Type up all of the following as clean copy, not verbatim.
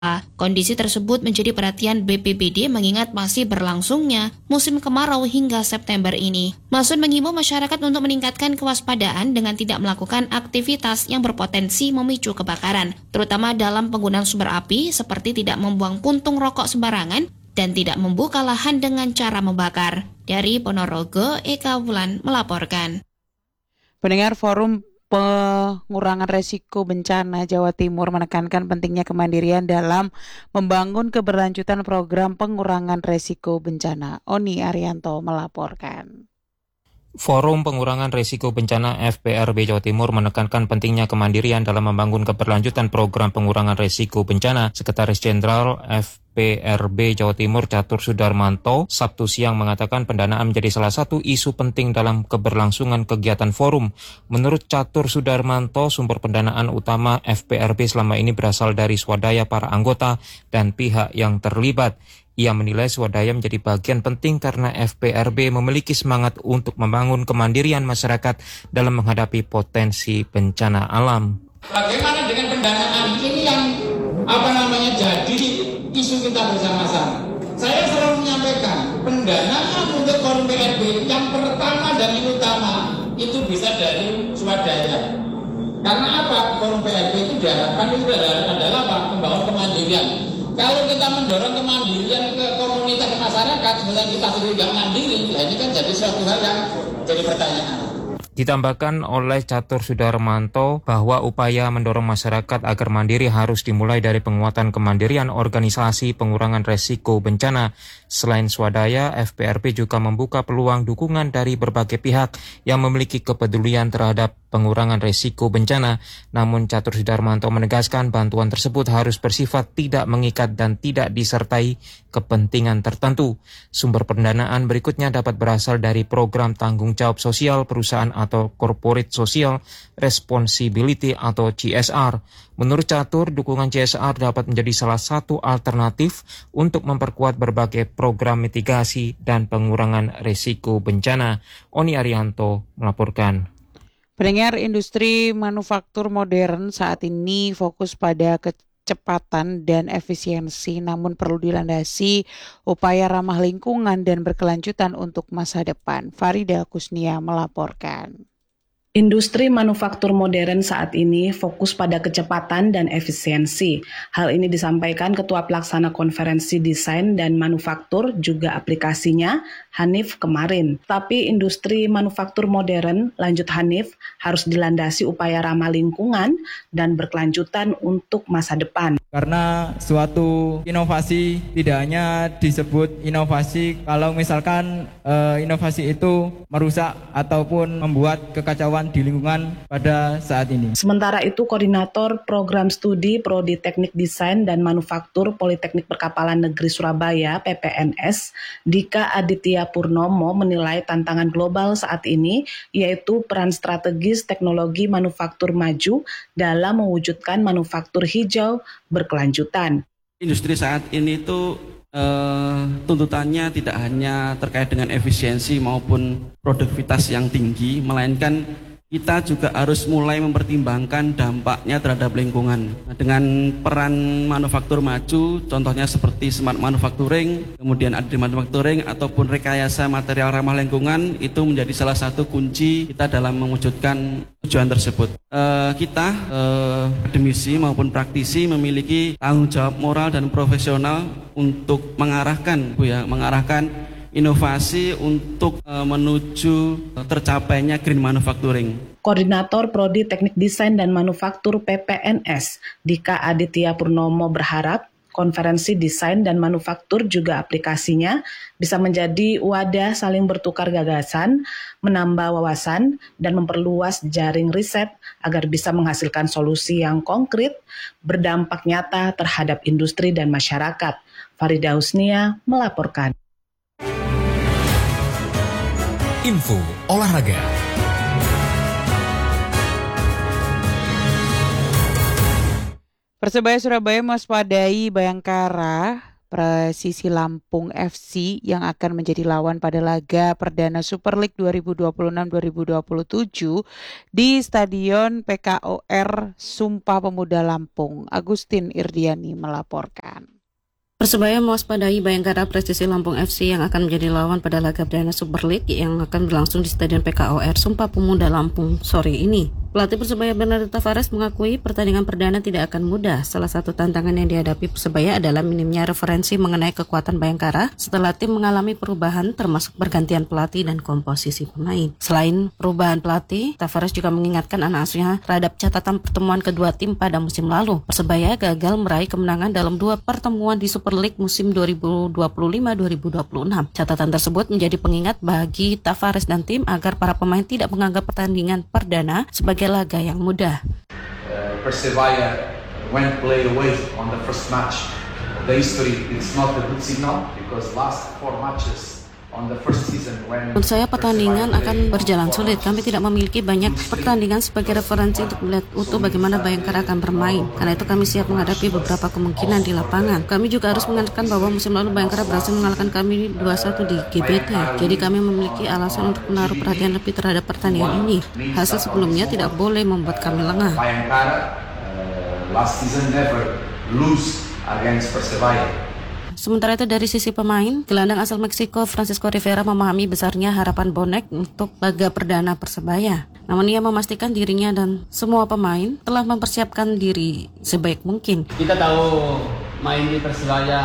Kondisi tersebut menjadi perhatian BPBD mengingat masih berlangsungnya musim kemarau hingga September ini. Masud menghimbau masyarakat untuk meningkatkan kewaspadaan dengan tidak melakukan aktivitas yang berpotensi memicu kebakaran, terutama dalam penggunaan sumber api seperti tidak membuang puntung rokok sembarangan dan tidak membuka lahan dengan cara membakar. Dari Ponorogo, Eka Wulan melaporkan. Pendengar, Forum Pengurangan Resiko Bencana Jawa Timur menekankan pentingnya kemandirian dalam membangun keberlanjutan program pengurangan resiko bencana. Oni Arianto melaporkan. Forum Pengurangan Risiko Bencana FPRB Jawa Timur menekankan pentingnya kemandirian dalam membangun keberlanjutan program pengurangan risiko bencana. Sekretaris Jenderal FPRB Jawa Timur Catur Sudarmanto Sabtu siang mengatakan pendanaan menjadi salah satu isu penting dalam keberlangsungan kegiatan forum. Menurut Catur Sudarmanto, sumber pendanaan utama FPRB selama ini berasal dari swadaya para anggota dan pihak yang terlibat. Ia menilai swadaya menjadi bagian penting karena FPRB memiliki semangat untuk membangun kemandirian masyarakat dalam menghadapi potensi bencana alam. Bagaimana dengan pendanaan ini yang jadi isu kita bersama-sama. Saya selalu menyampaikan pendanaan untuk forum PRB yang pertama dan yang utama itu bisa dari swadaya. Karena apa? Forum PRB itu diharapkan itu adalah apa? Membangun kemandirian. Kalau kita mendorong kemandirian ke komunitas masyarakat, sebenarnya kita sendiri nggak mandiri, nah ini kan jadi suatu hal yang jadi pertanyaan. Ditambahkan oleh Catur Sudarmanto bahwa upaya mendorong masyarakat agar mandiri harus dimulai dari penguatan kemandirian organisasi pengurangan resiko bencana. Selain swadaya, FPRB juga membuka peluang dukungan dari berbagai pihak yang memiliki kepedulian terhadap pengurangan resiko bencana. Namun Catur Sudarmanto menegaskan bantuan tersebut harus bersifat tidak mengikat dan tidak disertai kepentingan tertentu. Sumber pendanaan berikutnya dapat berasal dari program tanggung jawab sosial perusahaan atau Corporate Social Responsibility atau CSR. Menurut Catur, dukungan CSR dapat menjadi salah satu alternatif untuk memperkuat berbagai program mitigasi dan pengurangan risiko bencana. Oni Arianto melaporkan. Pendengar, industri manufaktur modern saat ini fokus pada kecepatan dan efisiensi, namun perlu dilandasi upaya ramah lingkungan dan berkelanjutan untuk masa depan. Farida Kusnia melaporkan. Industri manufaktur modern saat ini fokus pada kecepatan dan efisiensi. Hal ini disampaikan Ketua Pelaksana Konferensi Desain dan Manufaktur juga aplikasinya, Hanif, kemarin. Tapi industri manufaktur modern, lanjut Hanif, harus dilandasi upaya ramah lingkungan dan berkelanjutan untuk masa depan. Karena suatu inovasi tidak hanya disebut inovasi kalau misalkan inovasi itu merusak ataupun membuat kekacauan di lingkungan pada saat ini. Sementara itu, Koordinator Program Studi Prodi Teknik Desain dan Manufaktur Politeknik Perkapalan Negeri Surabaya (PPNS), Dika Aditya Purnomo menilai tantangan global saat ini yaitu peran strategis teknologi manufaktur maju dalam mewujudkan manufaktur hijau berkelanjutan. Industri saat ini itu tuntutannya tidak hanya terkait dengan efisiensi maupun produktivitas yang tinggi, melainkan kita juga harus mulai mempertimbangkan dampaknya terhadap lingkungan. Nah, dengan peran manufaktur maju, contohnya seperti smart manufacturing, kemudian advanced manufacturing ataupun rekayasa material ramah lingkungan, itu menjadi salah satu kunci kita dalam mewujudkan tujuan tersebut. Kita, akademisi maupun praktisi, memiliki tanggung jawab moral dan profesional untuk mengarahkan inovasi untuk menuju tercapainya green manufacturing. Koordinator Prodi Teknik Desain dan Manufaktur PPNS, Dika Aditya Purnomo berharap konferensi desain dan manufaktur juga aplikasinya bisa menjadi wadah saling bertukar gagasan, menambah wawasan, dan memperluas jaring riset agar bisa menghasilkan solusi yang konkret, berdampak nyata terhadap industri dan masyarakat. Farida Husnia melaporkan. Info olahraga. Persebaya Surabaya mewaspadai Bayangkara Persisi Lampung FC yang akan menjadi lawan pada laga perdana Super League 2026-2027 di Stadion PKOR Sumpah Pemuda Lampung. Agustin Irdiani melaporkan. Persebaya mewaspadai Bayangkara Presisi Lampung FC yang akan menjadi lawan pada laga perdana Super League yang akan berlangsung di Stadion PKOR Sumpah Pemuda Lampung sore ini. Pelatih Persebaya Bernardo Tavares mengakui pertandingan perdana tidak akan mudah. Salah satu tantangan yang dihadapi Persebaya adalah minimnya referensi mengenai kekuatan Bayangkara setelah tim mengalami perubahan termasuk pergantian pelatih dan komposisi pemain. Selain perubahan pelatih, Tavares juga mengingatkan anak asuhnya terhadap catatan pertemuan kedua tim pada musim lalu. Persebaya gagal meraih kemenangan dalam 2 pertemuan di Super League musim 2025-2026. Catatan tersebut menjadi pengingat bagi Tavares dan tim agar para pemain tidak menganggap pertandingan perdana sebagai laga yang mudah. Persebaya went play away on the first match. The history is not a good signal because last 4 matches on the first season when menurut saya pertandingan akan berjalan sulit. Kami tidak memiliki banyak pertandingan sebagai referensi untuk melihat utuh bagaimana Bayangkara akan bermain. Karena itu kami siap menghadapi beberapa kemungkinan di lapangan. Kami juga harus mengatakan bahwa musim lalu Bayangkara berhasil mengalahkan kami 2-1 di GBT. Jadi kami memiliki alasan untuk menaruh perhatian lebih terhadap pertandingan ini. Hasil sebelumnya tidak boleh membuat kami lengah. Bayangkara last season never lose against Persebaya. Sementara itu dari sisi pemain, gelandang asal Meksiko Francisco Rivera memahami besarnya harapan bonek untuk laga perdana Persebaya. Namun ia memastikan dirinya dan semua pemain telah mempersiapkan diri sebaik mungkin. Kita tahu main di Persebaya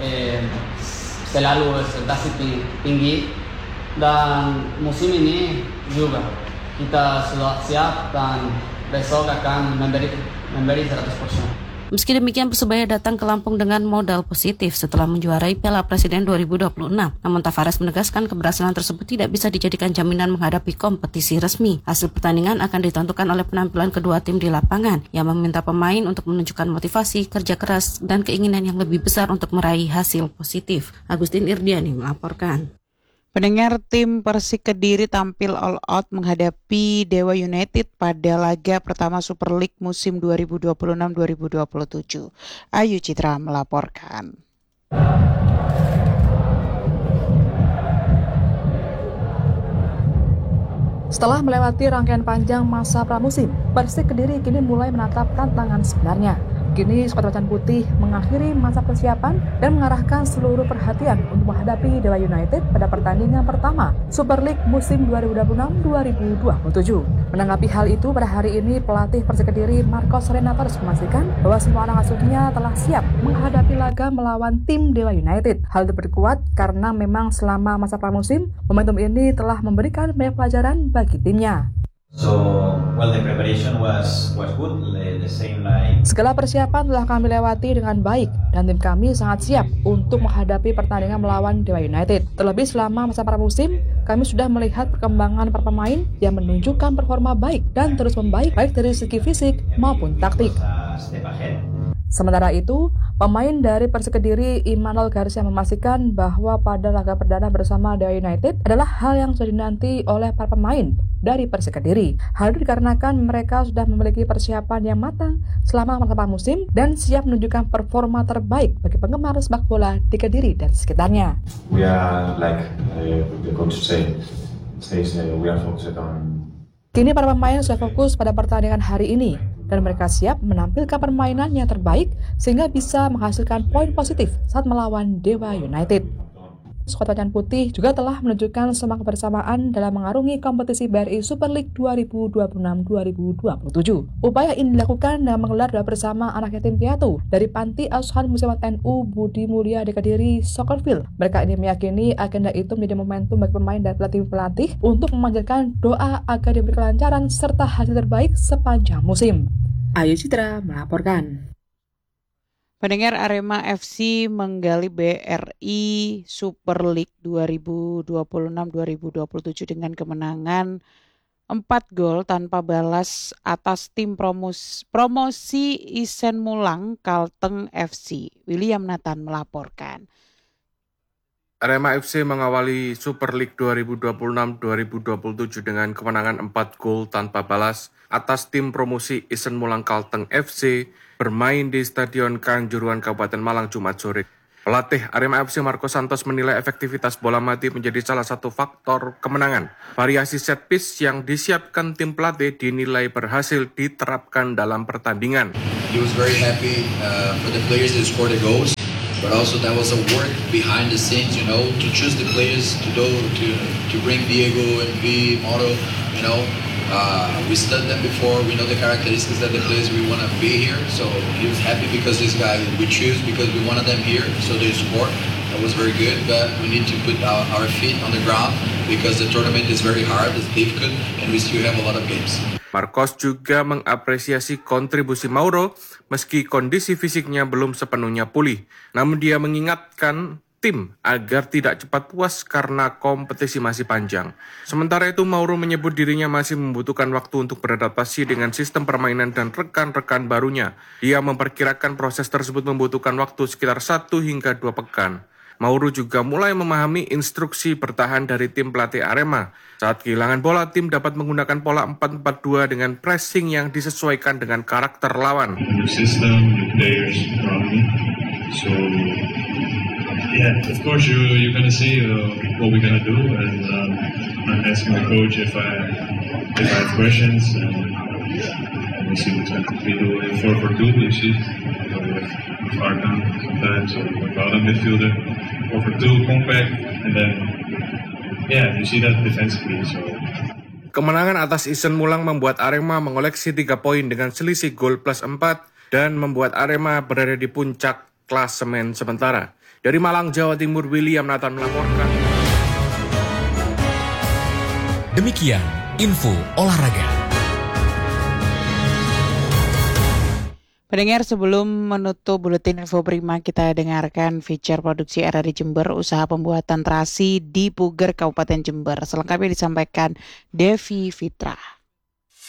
selalu ekspektasi tinggi dan musim ini juga kita sudah siap dan besok akan memberi 100%. Meski demikian, Persebaya datang ke Lampung dengan modal positif setelah menjuarai Piala Presiden 2026. Namun Tavares menegaskan keberhasilan tersebut tidak bisa dijadikan jaminan menghadapi kompetisi resmi. Hasil pertandingan akan ditentukan oleh penampilan kedua tim di lapangan, yang meminta pemain untuk menunjukkan motivasi, kerja keras, dan keinginan yang lebih besar untuk meraih hasil positif. Agustin Irdiani melaporkan. Pendengar, tim Persik Kediri tampil all out menghadapi Dewa United pada laga pertama Super League musim 2026-2027. Ayu Citra melaporkan. Setelah melewati rangkaian panjang masa pramusim, Persik Kediri kini mulai menatap tantangan sebenarnya. Kini skuad Macan Putih mengakhiri masa persiapan dan mengarahkan seluruh perhatian untuk menghadapi Dewa United pada pertandingan pertama Super League musim 2026-2027. Menanggapi hal itu, pada hari ini pelatih Persik Kediri Marcos Renatos memastikan bahwa semua anak asuhnya telah siap menghadapi laga melawan tim Dewa United. Hal itu diperkuat karena memang selama masa pramusim, momentum ini telah memberikan banyak pelajaran bagi timnya. The preparation was good, the same like. Segala persiapan telah kami lewati dengan baik dan tim kami sangat siap untuk menghadapi pertandingan melawan Dewa United. Terlebih selama masa pramusim, kami sudah melihat perkembangan para pemain yang menunjukkan performa baik dan terus membaik baik dari segi fisik maupun taktik. Sementara itu, pemain dari Persik Kediri Immanuel Garcia memastikan bahwa pada laga perdana bersama Dewa United adalah hal yang sudah dinanti oleh para pemain dari Persik Kediri. Hal itu dikarenakan mereka sudah memiliki persiapan yang matang selama masa pramusim dan siap menunjukkan performa terbaik bagi penggemar sepak bola di Kediri dan sekitarnya. We are like the coach says we are focused on. Kini para pemain sudah fokus pada pertandingan hari ini dan mereka siap menampilkan permainan yang terbaik sehingga bisa menghasilkan poin positif saat melawan Dewa United. Skuad Macan Putih juga telah menunjukkan semangat kebersamaan dalam mengarungi kompetisi BRI Super League 2026-2027. Upaya ini dilakukan dengan menggelar doa bersama anak yatim piatu dari Panti Asuhan Muslimat NU Budi Mulia di Kediri, Soccerfield. Mereka ini meyakini agenda itu menjadi momentum bagi pemain dan pelatih untuk memanjatkan doa agar diberi kelancaran serta hasil terbaik sepanjang musim. Ayu Citra melaporkan. Pendengar, Arema FC menggali BRI Super League 2026-2027 dengan kemenangan 4 gol tanpa balas atas tim promosi Isen Mulang Kalteng FC. William Nathan melaporkan. Arema FC mengawali Super League 2026-2027 dengan kemenangan 4 gol tanpa balas atas tim promosi Isen Mulang Kalteng FC bermain di Stadion Kanjuruhan Kabupaten Malang Jumat sore. Pelatih Arema FC Marco Santos menilai efektivitas bola mati menjadi salah satu faktor kemenangan. Variasi set piece yang disiapkan tim pelatih dinilai berhasil diterapkan dalam pertandingan. He was very happy for the players that scored the goals, but also that was a work behind the scenes, to choose the players to bring Diego and Moro, we studied them before, we know the characteristics that the players we want to be here, so he was happy because this guy we choose because we wanted them here, so they scored. That was very good, but we need to put our feet on the ground because the tournament is very hard, it's difficult, and we still have a lot of games. Marcos juga mengapresiasi kontribusi Mauro meski kondisi fisiknya belum sepenuhnya pulih. Namun dia mengingatkan tim agar tidak cepat puas karena kompetisi masih panjang. Sementara itu Mauro menyebut dirinya masih membutuhkan waktu untuk beradaptasi dengan sistem permainan dan rekan-rekan barunya. Dia memperkirakan proses tersebut membutuhkan waktu sekitar 1 hingga 2 pekan. Mauro juga mulai memahami instruksi bertahan dari tim pelatih Arema. Saat kehilangan bola, tim dapat menggunakan pola 4-4-2 dengan pressing yang disesuaikan dengan karakter lawan. New system, new players, so yeah, of course you're gonna see what we're gonna do, and I'm asking my coach if I have questions, and we see what we do in 4-4-2. You see, with Arkan sometimes, or without a midfielder, 4-4-2, compact, and then yeah, you see that defensively. So. Kemenangan atas Isen Mulang membuat Arema mengoleksi 3 poin dengan selisih gol plus 4 dan membuat Arema berada di puncak klasemen sementara. Dari Malang, Jawa Timur, William Nathan melaporkan. Demikian info olahraga. Pendengar, sebelum menutup buletin info prima, kita dengarkan feature produksi RRI Jember, usaha pembuatan terasi di Puger, Kabupaten Jember. Selengkapnya disampaikan Devi Fitra.